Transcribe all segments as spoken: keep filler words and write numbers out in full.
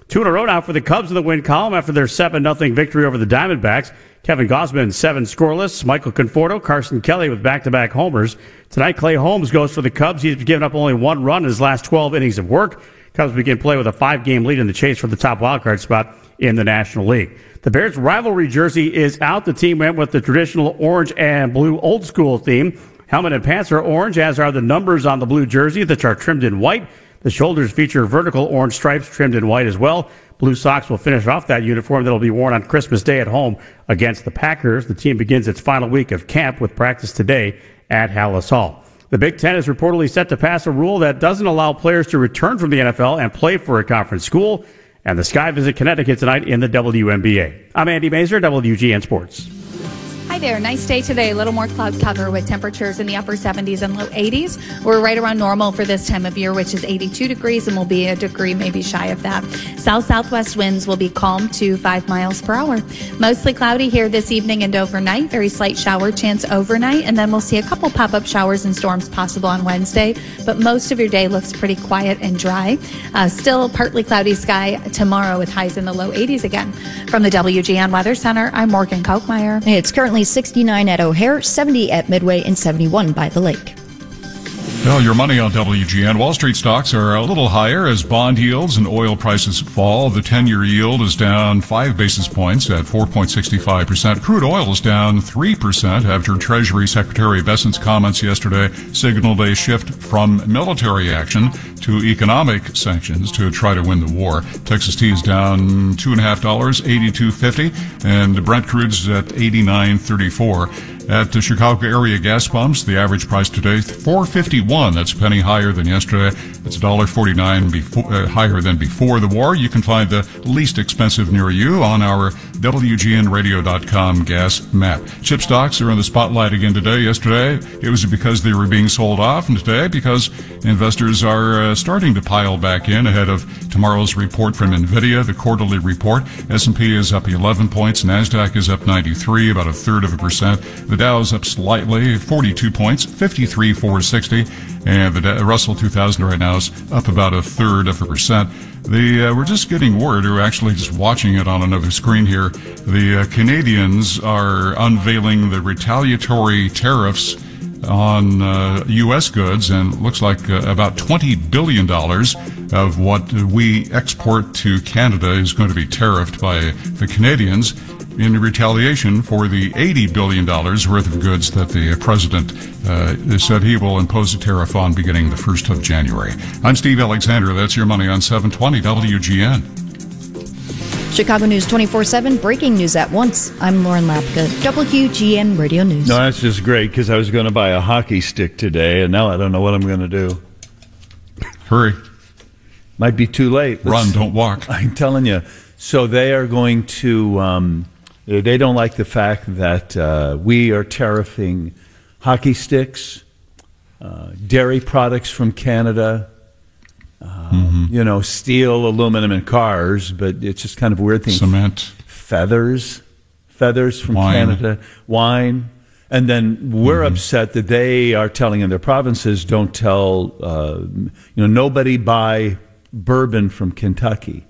Two in a row now for the Cubs in the win column after their seven nothing victory over the Diamondbacks. Kevin Gausman, seven scoreless. Michael Conforto, Carson Kelly with back-to-back homers. Tonight, Clay Holmes goes for the Cubs. He's given up only one run in his last twelve innings of work. Cubs begin play with a five-game lead in the chase for the top wildcard spot in the National League. The Bears' rivalry jersey is out. The team went with the traditional orange and blue old-school theme. Helmet and pants are orange, as are the numbers on the blue jersey, which are trimmed in white. The shoulders feature vertical orange stripes trimmed in white as well. Blue socks will finish off that uniform that will be worn on Christmas Day at home against the Packers. The team begins its final week of camp with practice today at Hallis Hall. The Big Ten is reportedly set to pass a rule that doesn't allow players to return from the N F L and play for a conference school. And the Sky visit Connecticut tonight in the W N B A. I'm Andy Mazer, W G N Sports. Hi there. Nice day today. A little more cloud cover with temperatures in the upper seventies and low eighties. We're right around normal for this time of year, which is eighty-two degrees, and will be a degree maybe shy of that. South-southwest winds will be calm to five miles per hour. Mostly cloudy here this evening and overnight. Very slight shower chance overnight, and then we'll see a couple pop-up showers and storms possible on Wednesday. But most of your day looks pretty quiet and dry. Uh, still partly cloudy sky tomorrow with highs in the low eighties again. From the W G N Weather Center, I'm Morgan Kochmeyer. It's currently sixty-nine at O'Hare, seventy at Midway, and seventy-one by the lake. Well, your money on W G N. Wall Street stocks are a little higher as bond yields and oil prices fall. The ten-year yield is down five basis points at four point six five percent. Crude oil is down three percent after Treasury Secretary Bessent's comments yesterday signaled a shift from military action to economic sanctions to try to win the war. Texas tea is down two and a half dollars, eighty-two fifty, and Brent crude's at eighty-nine thirty-four. At the Chicago area gas pumps, the average price today four fifty-one. That's a penny higher than yesterday. It's one dollar forty-nine before, uh, higher than before the war. You can find the least expensive near you on our W G N radio dot com gas map. Chip stocks are in the spotlight again today. Yesterday, it was because they were being sold off, and today because investors are uh, starting to pile back in ahead of tomorrow's report from NVIDIA, the quarterly report. S and P is up eleven points. NASDAQ is up ninety-three, about a third of a percent. The Dow's up slightly, forty-two points, fifty-three four sixty, and the Russell two thousand right now is up about a third of a percent. The uh, we're just getting word, we're actually just watching it on another screen here. The uh, Canadians are unveiling the retaliatory tariffs on uh, U S goods, and it looks like uh, about twenty billion dollars of what we export to Canada is going to be tariffed by the Canadians in retaliation for the eighty billion dollars worth of goods that the president uh, said he will impose a tariff on beginning the first of January. I'm Steve Alexander. That's your money on seven twenty W G N. Chicago News twenty-four seven, breaking news at once. I'm Lauren Lapka, W G N Radio News. No, that's just great, because I was going to buy a hockey stick today, and now I don't know what I'm going to do. Hurry. Might be too late. Run, Let's, don't walk. I'm telling you. So they are going to, um, they don't like the fact that uh, we are tariffing hockey sticks, uh, dairy products from Canada, uh, mm-hmm. you know, steel, aluminum, and cars, but it's just kind of a weird thing. Cement. Feathers, feathers from wine. Canada, wine. And then we're mm-hmm. upset that they are telling in their provinces, don't tell, uh, you know, nobody buy bourbon from Kentucky.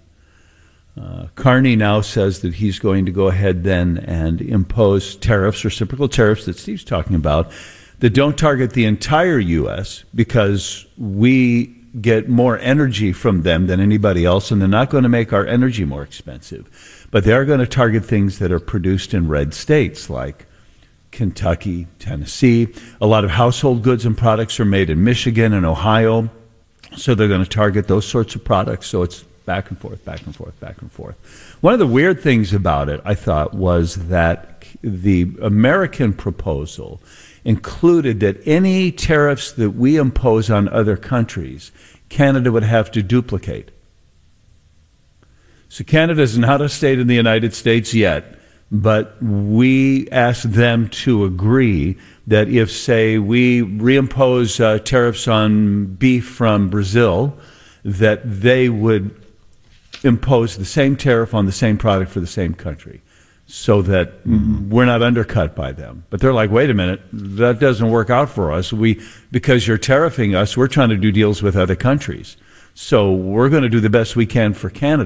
Uh, Carney now says that he's going to go ahead then and impose tariffs, reciprocal tariffs that Steve's talking about, that don't target the entire U S because we get more energy from them than anybody else, and they're not going to make our energy more expensive. But they are going to target things that are produced in red states like Kentucky, Tennessee. A lot of household goods and products are made in Michigan and Ohio, so they're going to target those sorts of products. So it's back and forth, back and forth, back and forth. One of the weird things about it, I thought, was that the American proposal included that any tariffs that we impose on other countries, Canada would have to duplicate. So Canada is not a state in the United States yet, but we asked them to agree that if, say, we reimpose uh, tariffs on beef from Brazil, that they would impose the same tariff on the same product for the same country, so that mm-hmm. we're not undercut by them. But they're like, wait a minute, that doesn't work out for us. We, because you're tariffing us, we're trying to do deals with other countries. So we're going to do the best we can for Canada.